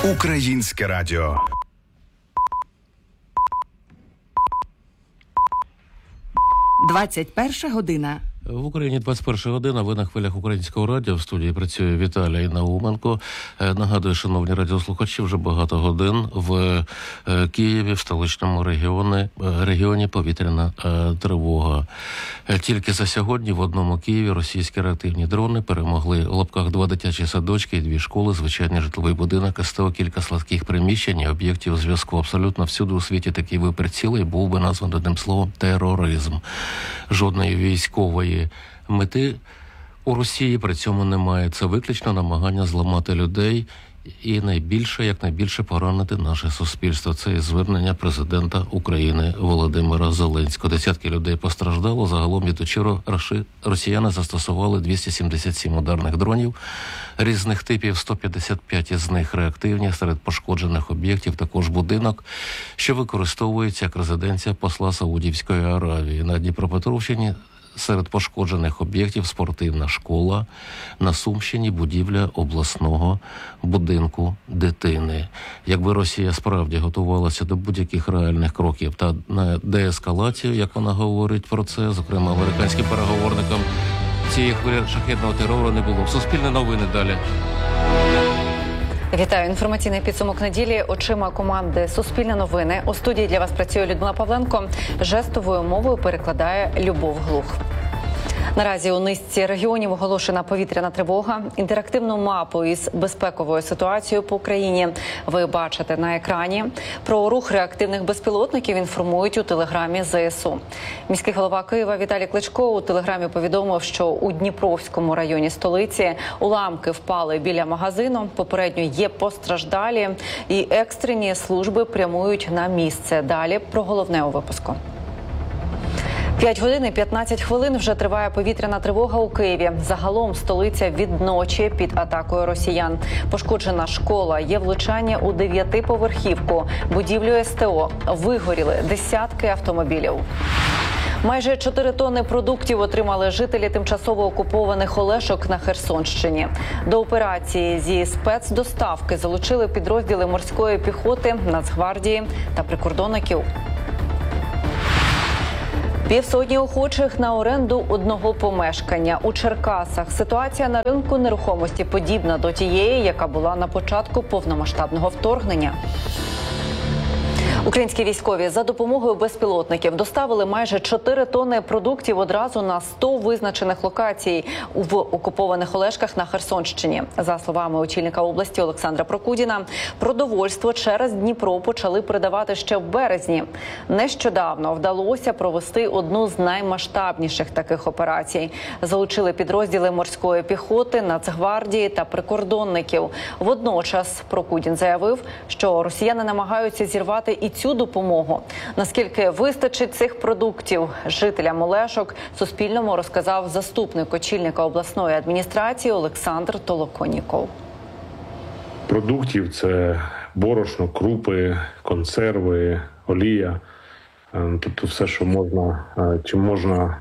Українське радіо. «21 година». В Україні 21 година, ви на хвилях Українського радіо. В студії працює Віталій Науменко. Нагадую, шановні радіослухачі, вже багато годин в Києві, в столичному регіоні повітряна тривога. Тільки за сьогодні в одному Києві російські реактивні дрони перемогли в лапках 2 дитячі садочки і 2 школи, звичайний житловий будинок, СТО, кілька складських приміщень і об'єктів зв'язку. Абсолютно всюди у світі такий вибір цілий був би названий одним словом тероризм. Жодної військової мети у Росії при цьому немає. Це виключно намагання зламати людей і якнайбільше поранити наше суспільство. Це і звернення президента України Володимира Зеленського. Десятки людей постраждало. Загалом від учора росіяни застосували 277 ударних дронів різних типів, 155 із них реактивні. Серед пошкоджених об'єктів також будинок, що використовується як резиденція посла Саудівської Аравії. На Дніпропетровщині серед пошкоджених об'єктів спортивна школа, на Сумщині будівля обласного будинку дитини. Якби Росія справді готувалася до будь-яких реальних кроків та на деескалацію, як вона говорить про це, зокрема американським переговорникам, цієї хвилі шахедного терору не було. Суспільне новини далі. Вітаю. Інформаційний підсумок неділі очима команди «Суспільне новини». У студії для вас працює Людмила Павленко. Жестовою мовою перекладає Любов Глух. Наразі у низці регіонів оголошена повітряна тривога. Інтерактивну мапу із безпековою ситуацією по країні ви бачите на екрані. Про рух реактивних безпілотників інформують у телеграмі ЗСУ. Міський голова Києва Віталій Кличко у телеграмі повідомив, що у Дніпровському районі столиці уламки впали біля магазину. Попередньо є постраждалі і екстрені служби прямують на місце. Далі про головне у випуску. 5 годин і 15 хвилин вже триває повітряна тривога у Києві. Загалом столиця від ночі під атакою росіян. Пошкоджена школа, є влучання у 9-поверхівку, будівлю СТО. Вигоріли десятки автомобілів. Майже 4 тонни продуктів отримали жителі тимчасово окупованих Олешок на Херсонщині. До операції зі спецдоставки залучили підрозділи морської піхоти, Нацгвардії та прикордонників. 500 охочих на оренду одного помешкання у Черкасах. Ситуація на ринку нерухомості подібна до тієї, яка була на початку повномасштабного вторгнення. Українські військові за допомогою безпілотників доставили майже 4 тонни продуктів одразу на 100 визначених локацій в окупованих Олешках на Херсонщині. За словами очільника області Олександра Прокудіна, продовольство через Дніпро почали передавати ще в березні. Нещодавно вдалося провести одну з наймасштабніших таких операцій. Залучили підрозділи морської піхоти, Нацгвардії та прикордонників. Водночас Прокудін заявив, що росіяни намагаються зірвати і цю допомогу. Наскільки вистачить цих продуктів жителям Олешок, Суспільному розказав заступник очільника обласної адміністрації Олександр Толоконіков. Продуктів – це борошно, крупи, консерви, олія. Тобто все, що можна, чим можна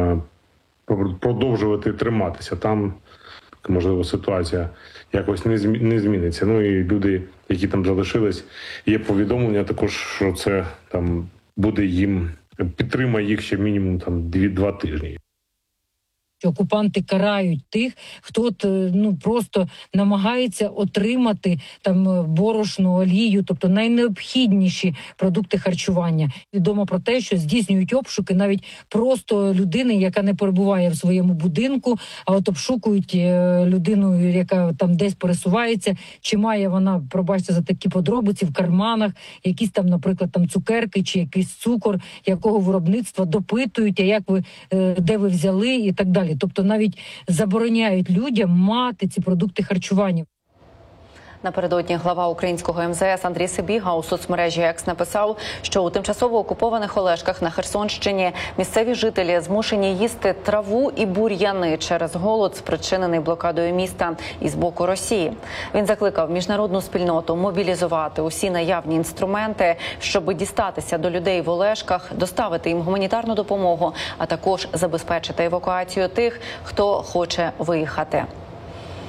продовжувати триматися. Там, можливо, ситуація якось не зміниться. Ну і люди, які там залишились, є повідомлення також, що це там буде їм, підтримає їх ще мінімум там 2 тижні. Окупанти карають тих, хто просто намагається отримати там борошно, олію, тобто найнеобхідніші продукти харчування. Відомо про те, що здійснюють обшуки навіть просто людини, яка не перебуває в своєму будинку, а от обшукують людину, яка там десь пересувається, чи має вона, пробачте за такі подробиці, в карманах якісь там, наприклад, там цукерки чи якийсь цукор, якого виробництва, допитують, а як ви, де ви взяли і так далі. Тобто навіть забороняють людям мати ці продукти харчування. Напередодні глава українського МЗС Андрій Сибіга у соцмережі X написав, що у тимчасово окупованих Олешках на Херсонщині місцеві жителі змушені їсти траву і бур'яни через голод, спричинений блокадою міста із боку Росії. Він закликав міжнародну спільноту мобілізувати усі наявні інструменти, щоб дістатися до людей в Олешках, доставити їм гуманітарну допомогу, а також забезпечити евакуацію тих, хто хоче виїхати.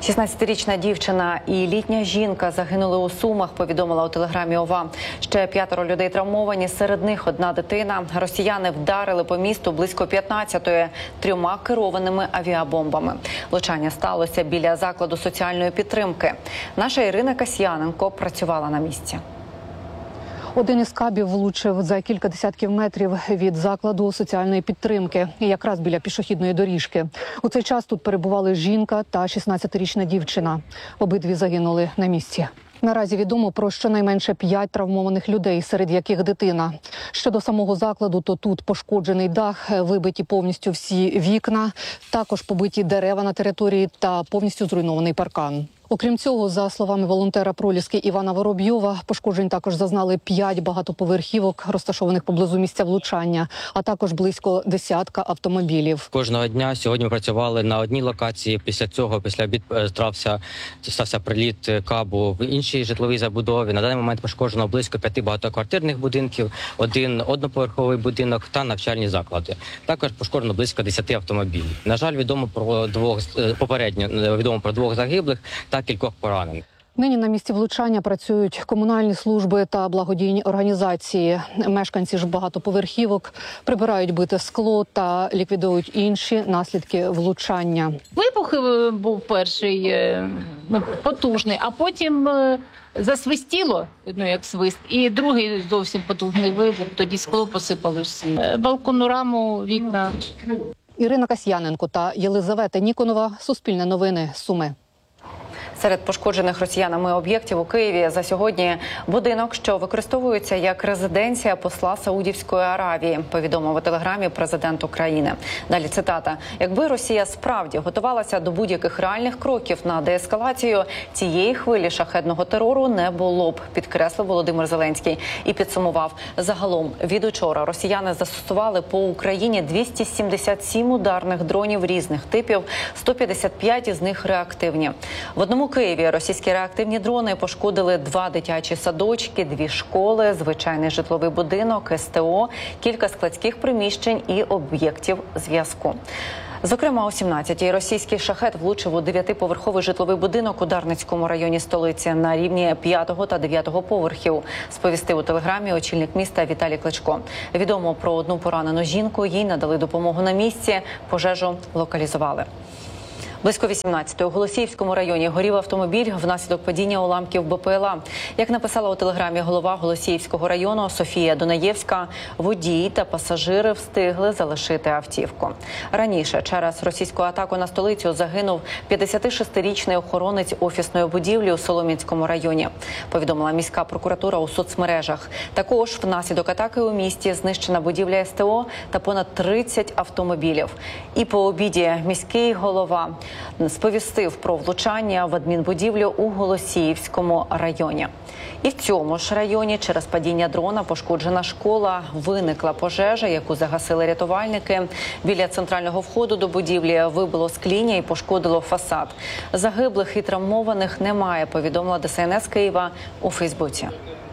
16-річна дівчина і літня жінка загинули у Сумах, повідомила у телеграмі ОВА. Ще 5 людей травмовані, серед них одна дитина. Росіяни вдарили по місту близько 15-ї 3 керованими авіабомбами. Влучання сталося біля закладу соціальної підтримки. Наша Ірина Касьяненко працювала на місці. Один із кабів влучив за кілька десятків метрів від закладу соціальної підтримки, якраз біля пішохідної доріжки. У цей час тут перебували жінка та 16-річна дівчина. Обидві загинули на місці. Наразі відомо про щонайменше 5 травмованих людей, серед яких дитина. Щодо самого закладу, то тут пошкоджений дах, вибиті повністю всі вікна, також побиті дерева на території та повністю зруйнований паркан. Окрім цього, за словами волонтера проліски Івана Воробйова, пошкоджень також зазнали 5 багатоповерхівок, розташованих поблизу місця влучання, а також близько 10 автомобілів. Кожного дня сьогодні ми працювали на одній локації. Після цього, після обіду, стався приліт кабу в іншій житловій забудові. На даний момент пошкоджено близько 5 багатоквартирних будинків, 1 одноповерховий будинок та навчальні заклади. Також пошкоджено близько 10 автомобілів. На жаль, попередньо відомо про 2 загиблих та кількох поранених. Нині на місці влучання працюють комунальні служби та благодійні організації. Мешканці ж багатоповерхівок прибирають бите скло та ліквідують інші наслідки влучання. Вибух був перший потужний, а потім засвистіло, як свист, і другий зовсім потужний вибух, тоді скло посипалось. Балконну раму, вікна. Ірина Касьяненко та Єлизавета Ніконова. Суспільне новини. Суми. Серед пошкоджених росіянами об'єктів у Києві за сьогодні будинок, що використовується як резиденція посла Саудівської Аравії, повідомив у телеграмі президент України. Далі цитата. «Якби Росія справді готувалася до будь-яких реальних кроків на деескалацію, цієї хвилі шахедного терору не було б», підкреслив Володимир Зеленський і підсумував. Загалом від учора росіяни застосували по Україні 277 ударних дронів різних типів, 155 із них реактивні. В одному Києві російські реактивні дрони пошкодили 2 дитячі садочки, 2 школи, звичайний житловий будинок, СТО, кілька складських приміщень і об'єктів зв'язку. Зокрема, о 17-й російський шахет влучив у 9-поверховий житловий будинок у Дарницькому районі столиці на рівні 5-го та 9-го поверхів, сповістив у телеграмі очільник міста Віталій Кличко. Відомо про одну поранену жінку, їй надали допомогу на місці, пожежу локалізували. Близько 18-ї у Голосіївському районі горів автомобіль внаслідок падіння уламків БПЛА. Як написала у телеграмі голова Голосіївського району Софія Дунаєвська, водій та пасажири встигли залишити автівку. Раніше через російську атаку на столицю загинув 56-річний охоронець офісної будівлі у Солом'янському районі, повідомила міська прокуратура у соцмережах. Також внаслідок атаки у місті знищена будівля СТО та понад 30 автомобілів. І по обіді міський голова сповістив про влучання в адмінбудівлю у Голосіївському районі. І в цьому ж районі через падіння дрона пошкоджена школа, виникла пожежа, яку загасили рятувальники. Біля центрального входу до будівлі вибило скління і пошкодило фасад. Загиблих і травмованих немає, повідомила ДСНС Києва у Фейсбуці.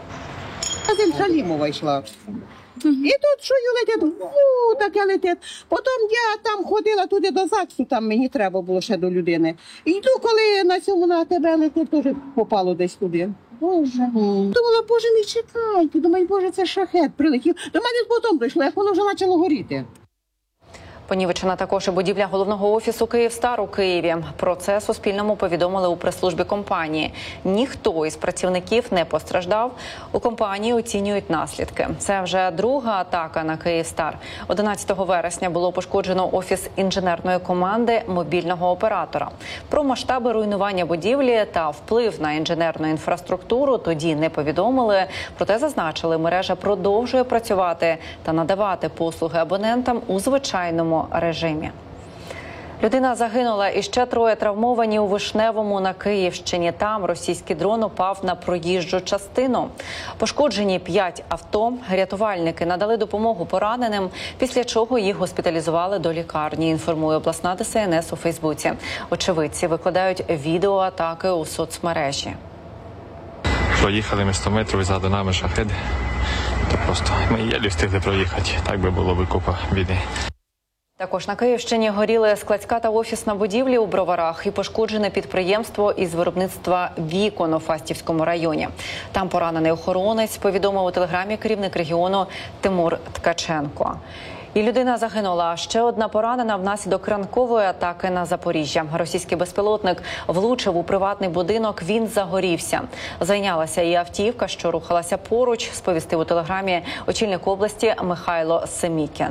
Шалімова йшла. І тут що летять, таке летить. Потім я там ходила туди до ЗАГСу, там мені треба було ще до людини. І йду, коли на цьому на тебе летить, теж попало десь туди. Боже. Думала, боже мій, чекайте. Думаю, боже, це шахет прилетів. До мене потім прийшло, як воно вже почало горіти. Понівечена також і будівля головного офісу «Київстар» у Києві. Про це Суспільному повідомили у прес-службі компанії. Ніхто із працівників не постраждав. У компанії оцінюють наслідки. Це вже друга атака на «Київстар». 11 вересня було пошкоджено офіс інженерної команди мобільного оператора. Про масштаби руйнування будівлі та вплив на інженерну інфраструктуру тоді не повідомили. Проте зазначили, мережа продовжує працювати та надавати послуги абонентам у звичайному режимі. Людина загинула і ще 3 травмовані у Вишневому на Київщині. Там російський дрон упав на проїжджу частину. Пошкоджені 5 авто. Рятувальники надали допомогу пораненим, після чого їх госпіталізували до лікарні, інформує обласна ДСНС у Фейсбуці. Очевидці викладають відео атаки у соцмережі. Проїхали ми 100 метрів і ззаду нами шахед. То просто ми єлі встигли проїхати. Так би було би купа біди. Також на Київщині горіли складська та офісна будівлі у Броварах і пошкоджене підприємство із виробництва вікон у Фастівському районі. Там поранений охоронець, повідомив у телеграмі керівник регіону Тимур Ткаченко. І людина загинула. Ще одна поранена внаслідок ранкової атаки на Запоріжжя. Російський безпілотник влучив у приватний будинок, він загорівся. Зайнялася і автівка, що рухалася поруч, сповістив у телеграмі очільник області Михайло Семікін.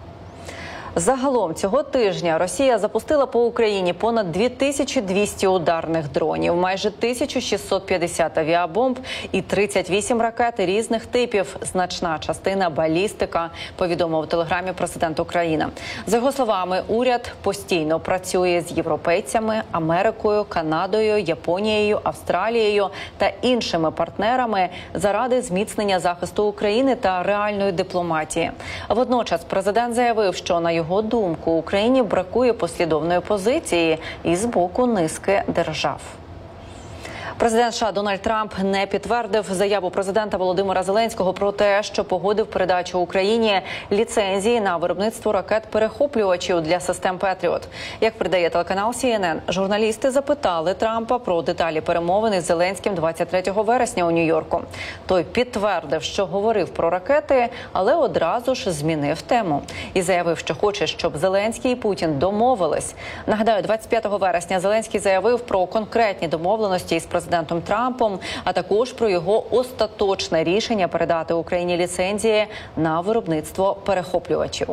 Загалом цього тижня Росія запустила по Україні понад 2200 ударних дронів, майже 1650 авіабомб і 38 ракет різних типів. Значна частина балістика, повідомив у телеграмі президент України. За його словами, уряд постійно працює з європейцями, Америкою, Канадою, Японією, Австралією та іншими партнерами заради зміцнення захисту України та реальної дипломатії. Водночас президент заявив, що на його думку, Україні бракує послідовної позиції із боку низки держав. Президент США Дональд Трамп не підтвердив заяву президента Володимира Зеленського про те, що погодив передачу Україні ліцензії на виробництво ракет-перехоплювачів для систем «Петріот». Як передає телеканал CNN, журналісти запитали Трампа про деталі перемовин із Зеленським 23 вересня у Нью-Йорку. Той підтвердив, що говорив про ракети, але одразу ж змінив тему. І заявив, що хоче, щоб Зеленський і Путін домовились. Нагадаю, 25 вересня Зеленський заявив про конкретні домовленості із президентом Трампом, а також про його остаточне рішення передати Україні ліцензії на виробництво перехоплювачів.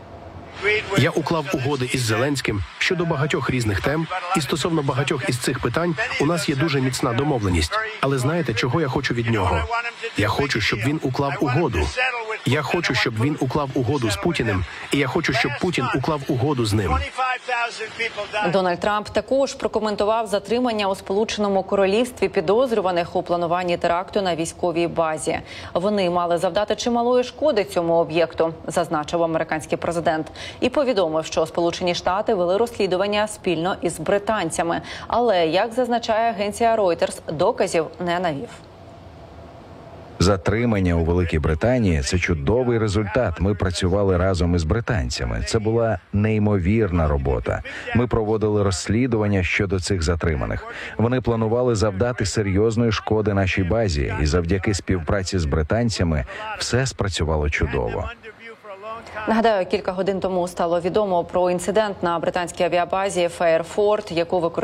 Я уклав угоди із Зеленським щодо багатьох різних тем, і стосовно багатьох із цих питань у нас є дуже міцна домовленість. Але знаєте, чого я хочу від нього? Я хочу, щоб він уклав угоду. Я хочу, щоб він уклав угоду з Путіним, і я хочу, щоб Путін уклав угоду з ним. Дональд Трамп також прокоментував затримання у Сполученому Королівстві підозрюваних у плануванні теракту на військовій базі. Вони мали завдати чималої шкоди цьому об'єкту, зазначив американський президент. І повідомив, що Сполучені Штати вели розслідування спільно із британцями. Але, як зазначає агенція Reuters, доказів не навів. Затримання у Великій Британії – це чудовий результат. Ми працювали разом із британцями. Це була неймовірна робота. Ми проводили розслідування щодо цих затриманих. Вони планували завдати серйозної шкоди нашій базі. І завдяки співпраці з британцями все спрацювало чудово. Нагадаю, кілька годин тому стало відомо про інцидент на британській авіабазі Фейерфорд, яку використовували